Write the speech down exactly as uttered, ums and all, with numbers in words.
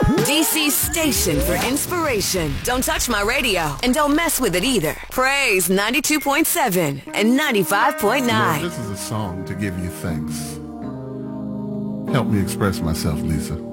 D C's station for inspiration. Don't touch my radio, and don't mess with it either. Praise ninety-two point seven and ninety-five point nine. Lord, this is a song to give you thanks. Help me express myself, Lisa.